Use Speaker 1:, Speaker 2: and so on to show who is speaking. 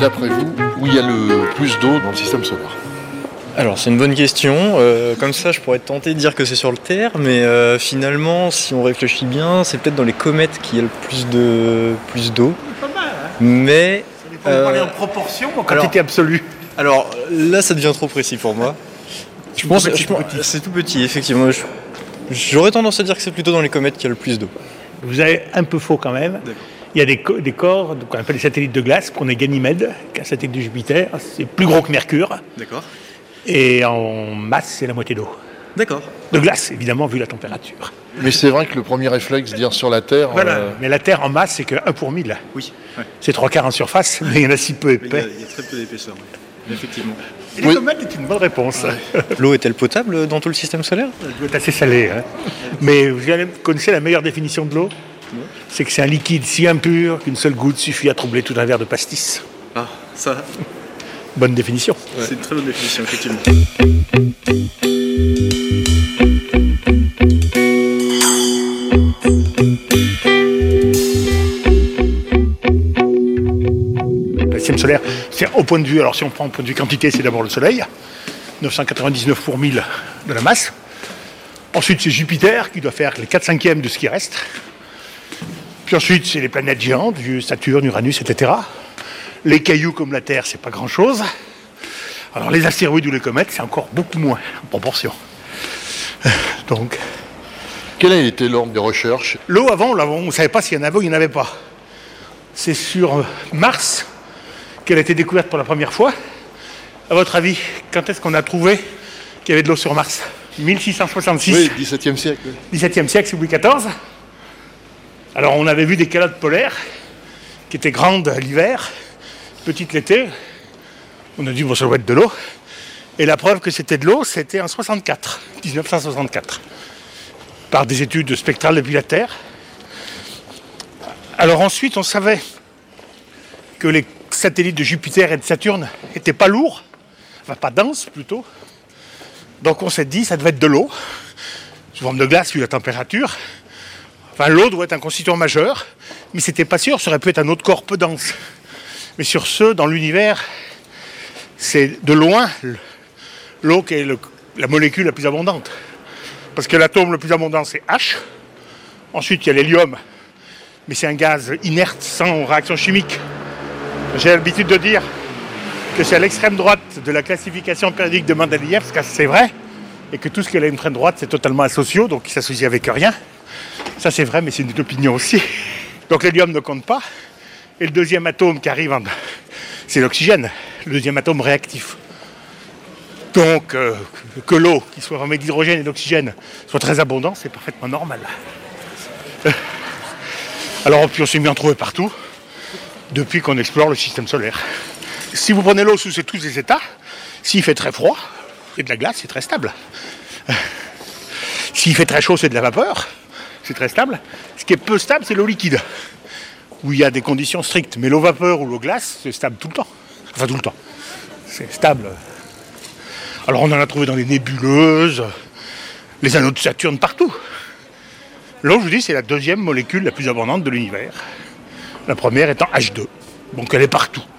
Speaker 1: d'après vous, où il y a le plus d'eau dans le système solaire?
Speaker 2: Alors c'est une bonne question, comme ça je pourrais être tenté de dire que c'est sur le Terre, mais finalement si on réfléchit bien, c'est peut-être dans les comètes qu'il y a le plus d'eau.
Speaker 3: Pas mal, hein.
Speaker 2: Mais...
Speaker 3: On parler en proportion ou en quantité absolue?
Speaker 2: Alors là ça devient trop précis pour moi. Je pense que c'est tout petit, effectivement. J'aurais tendance à dire que c'est plutôt dans les comètes qu'il y a le plus d'eau.
Speaker 3: Vous avez un peu faux quand même.
Speaker 2: D'accord.
Speaker 3: Il y a des corps qu'on appelle les satellites de glace, qu'on est Ganymède, qui est un satellite de Jupiter. C'est plus gros que Mercure.
Speaker 2: D'accord.
Speaker 3: Et en masse, c'est la moitié d'eau.
Speaker 2: D'accord.
Speaker 3: De glace, évidemment, vu la température.
Speaker 1: Mais c'est vrai que le premier réflexe, dire sur la Terre...
Speaker 3: Voilà. Mais la Terre en masse, c'est que 1 pour 1000.
Speaker 2: Oui. Ouais.
Speaker 3: C'est 3/4 en surface, mais il y en a si peu épais.
Speaker 2: Il y a très peu d'épaisseur, oui. Effectivement.
Speaker 3: Et les comètes est une bonne réponse.
Speaker 2: Ouais. L'eau est-elle potable dans tout le système solaire?
Speaker 3: Elle doit être assez salée. Hein. Mais vous connaissez la meilleure définition de l'eau? C'est que c'est un liquide si impur qu'une seule goutte suffit à troubler tout un verre de pastis.
Speaker 2: Ah, ça...
Speaker 3: Bonne définition.
Speaker 2: Ouais. C'est une très bonne définition, effectivement.
Speaker 3: Le système solaire, c'est au point de vue, alors si on prend au point de vue quantité, c'est d'abord le Soleil, 999 pour 1000 de la masse. Ensuite, c'est Jupiter qui doit faire les 4/5 de ce qui reste. Puis ensuite, c'est les planètes géantes, Saturne, Uranus, etc. Les cailloux comme la Terre, c'est pas grand-chose. Alors les astéroïdes ou les comètes, c'est encore beaucoup moins en proportion. Donc,
Speaker 1: quel a été l'ordre des recherches?
Speaker 3: L'eau, avant, on ne savait pas s'il y en avait ou il n'y en avait pas. C'est sur Mars qu'elle a été découverte pour la première fois. À votre avis, quand est-ce qu'on a trouvé qu'il y avait de l'eau sur Mars? 1666.
Speaker 1: Oui, 17e siècle.
Speaker 3: 17e siècle, c'est Louis XIV. Alors on avait vu des calottes polaires qui étaient grandes l'hiver, petites l'été. On a dit bon, ça doit être de l'eau. Et la preuve que c'était de l'eau, c'était en 1964, par des études spectrales depuis la Terre. Alors ensuite, on savait que les satellites de Jupiter et de Saturne n'étaient pas lourds, enfin pas denses plutôt. Donc on s'est dit ça devait être de l'eau, sous forme de glace vu la température. Enfin, l'eau doit être un constituant majeur, mais c'était pas sûr, ça aurait pu être un autre corps peu dense. Mais sur ce, dans l'univers, c'est de loin l'eau qui est la molécule la plus abondante. Parce que l'atome le plus abondant, c'est H. Ensuite, il y a l'hélium, mais c'est un gaz inerte, sans réaction chimique. J'ai l'habitude de dire que c'est à l'extrême droite de la classification périodique de Mendeleïev, parce que c'est vrai, et que tout ce qui est à l'extrême droite, c'est totalement asociaux, donc il ne s'associe avec rien. Ça c'est vrai, mais c'est une opinion aussi. Donc l'hélium ne compte pas. Et le deuxième atome qui arrive, c'est l'oxygène, le deuxième atome réactif. Donc que l'eau, qui soit formée d'hydrogène et d'oxygène, soit très abondante, c'est parfaitement normal. Alors puis on s'est mis à en trouver partout, depuis qu'on explore le système solaire. Si vous prenez l'eau sous tous ses états, s'il fait très froid, c'est de la glace, c'est très stable. S'il fait très chaud, c'est de la vapeur. C'est très stable. Ce qui est peu stable, c'est l'eau liquide, où il y a des conditions strictes. Mais l'eau vapeur ou l'eau glace, c'est stable tout le temps. Enfin, tout le temps. C'est stable. Alors, on en a trouvé dans les nébuleuses, les anneaux de Saturne, partout. L'eau, je vous dis, c'est la deuxième molécule la plus abondante de l'univers. La première étant H2. Donc, elle est partout.